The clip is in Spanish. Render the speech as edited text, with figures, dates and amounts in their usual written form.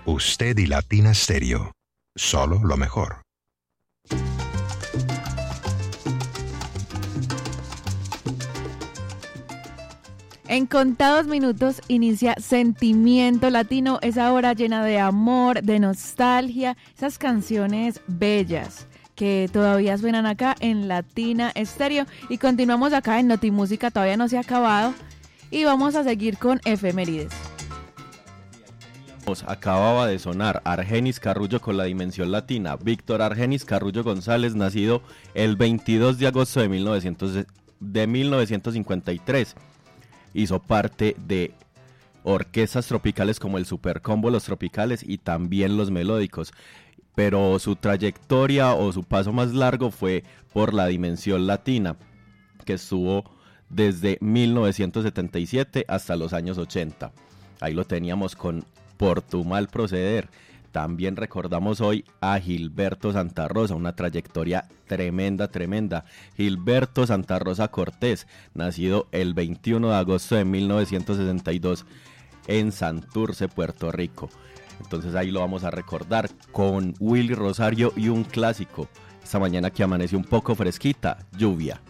Usted y Latina Stereo. Solo lo mejor. En contados minutos inicia Sentimiento Latino, esa hora llena de amor, de nostalgia, esas canciones bellas que todavía suenan acá en Latina Stereo. Y continuamos acá en Notimúsica, todavía no se ha acabado y vamos a seguir con efemérides. Acababa de sonar Argenis Carrullo con la Dimensión Latina. Víctor Argenis Carrullo González, nacido el 22 de agosto de 1953. Hizo parte de orquestas tropicales como el Supercombo Los Tropicales y también Los Melódicos, pero su trayectoria o su paso más largo fue por la Dimensión Latina, que estuvo desde 1977 hasta los años 80. Ahí lo teníamos con Por tu mal proceder. También recordamos hoy a Gilberto Santa Rosa, una trayectoria tremenda. Gilberto Santa Rosa Cortés, nacido el 21 de agosto de 1962 en Santurce, Puerto Rico. Entonces ahí lo vamos a recordar con Willy Rosario y un clásico. Esta mañana que amaneció un poco fresquita, Lluvia.